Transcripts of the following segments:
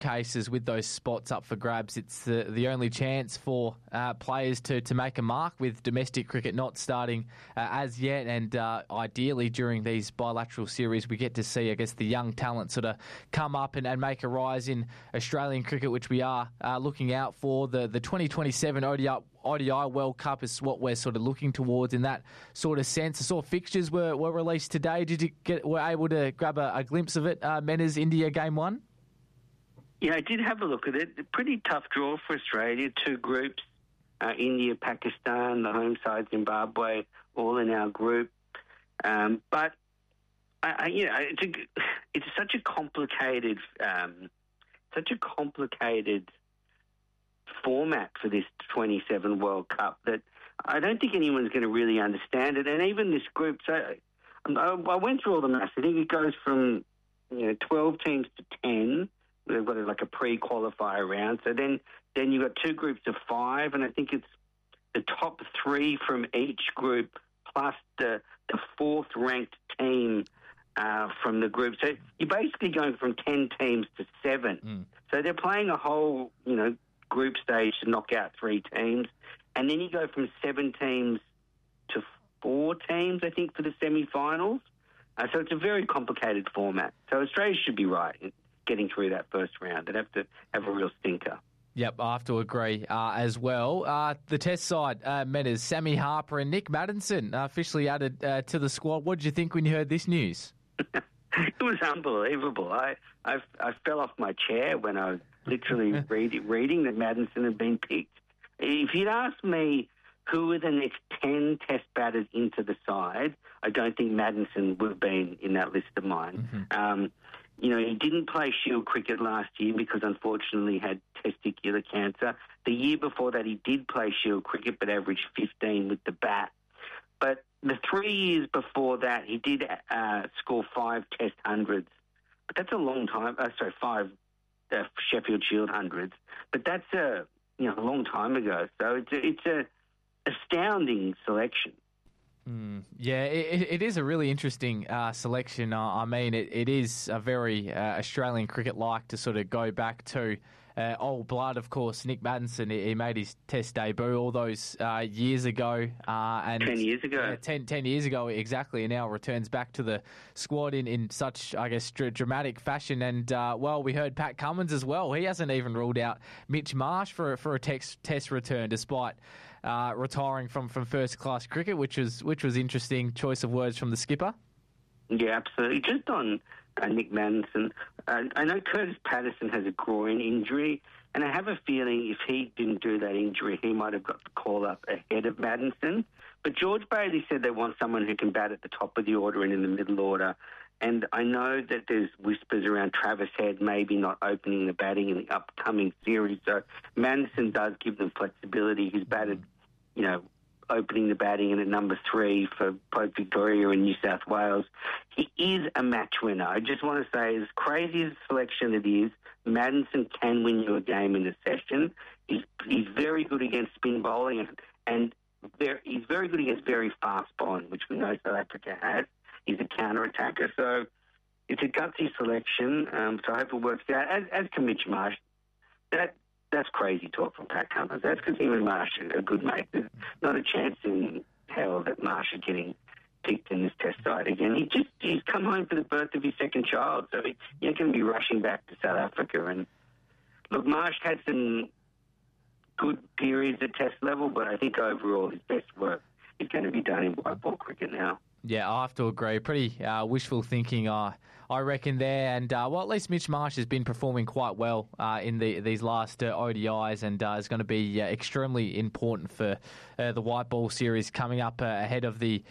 cases with those spots up for grabs, it's the only chance for players to make a mark with domestic cricket not starting as yet. And ideally during these bilateral series, we get to see, I guess, the young talent sort of come up and make a rise in Australian cricket, which we are looking out for. The 2027 ODI World Cup is what we're sort of looking towards in that sort of sense. I saw fixtures were released today. Did you were able to grab a glimpse of it? Menners, India Game 1? Yeah, I did have a look at it. A pretty tough draw for Australia. 2 groups, India, Pakistan, the home side, Zimbabwe, all in our group. But it's such a complicated format for this 27 World Cup that I don't think anyone's going to really understand it. And even this group, so I went through all the maths. I think it goes from 12 teams to 10. They've got like a pre-qualifier round. So then you've got 2 groups of 5, and I think it's the top 3 from each group plus the 4th ranked team from the group. So you're basically going from 10 teams to 7. So they're playing a whole, group stage to knock out 3 teams. And then you go from 7 teams to 4 teams, I think, for the semi-finals. So it's a very complicated format. So Australia should be right in getting through that first round. They'd have to have a real stinker. Yep, I have to agree as well. The test side, Menners, Sammy Harper and Nick Maddinson officially added to the squad. What did you think when you heard this news? It was unbelievable. I fell off my chair when I was literally reading that Maddinson had been picked. If you'd asked me who were the next 10 test batters into the side, I don't think Maddinson would have been in that list of mine. He didn't play Shield cricket last year because unfortunately he had testicular cancer. The year before that he did play Shield cricket but averaged 15 with the bat. But the 3 years before that he did score 5 test hundreds. But that's a long time. 5 Sheffield Shield hundreds. But that's a long time ago. So it's a astounding selection. Yeah, it is a really interesting selection. I mean, it is a very Australian cricket-like to sort of go back to old blood, of course. Nick Maddinson, he made his test debut all those years ago. 10 years ago. 10 years ago, exactly, and now returns back to the squad in such, I guess, dramatic fashion. And, we heard Pat Cummins as well. He hasn't even ruled out Mitch Marsh for a test return, despite retiring from first-class cricket, which was interesting choice of words from the skipper. Yeah, absolutely. Just on Nick Maddinson, I know Curtis Patterson has a groin injury, and I have a feeling if he didn't do that injury, he might have got the call up ahead of Maddinson. But George Bailey said they want someone who can bat at the top of the order and in the middle order. And I know that there's whispers around Travis Head maybe not opening the batting in the upcoming series. So Maddinson does give them flexibility. He's batted, opening the batting in at number 3 for both Victoria and New South Wales. He is a match winner. I just want to say, as crazy as selection it is, Maddinson can win you a game in a session. He's very good against spin bowling and he's very good against very fast bowling, which we know South Africa has. He's a counter-attacker. So it's a gutsy selection. So I hope it works out. As can Mitch Marsh. That's crazy talk from Pat Cummins. That's because him and Marsh are good mates. There's not a chance in hell that Marsh is getting picked in this test side again. He's come home for the birth of his second child, so he's going to be rushing back to South Africa. And look, Marsh had some good periods at test level, but I think overall his best work is going to be done in white ball cricket now. Yeah, I have to agree. Pretty wishful thinking, I reckon there. And, at least Mitch Marsh has been performing quite well in these last ODIs and is going to be extremely important for the white ball series coming up ahead of the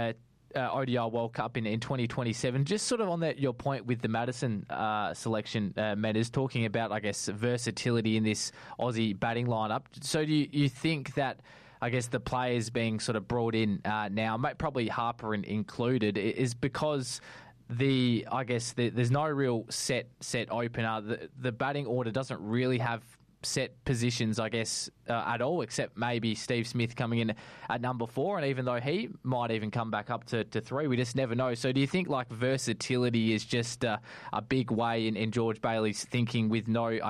ODI World Cup in 2027. Just sort of on your point with the Maddinson selection, Matt, talking about, I guess, versatility in this Aussie batting lineup. So do you think that, I guess, the players being sort of brought in now, probably Harper included, is because there's no real set opener. The batting order doesn't really have set positions, I guess, at all, except maybe Steve Smith coming in at number 4, and even though he might even come back up to 3, we just never know. So do you think like versatility is just a big way in George Bailey's thinking with no,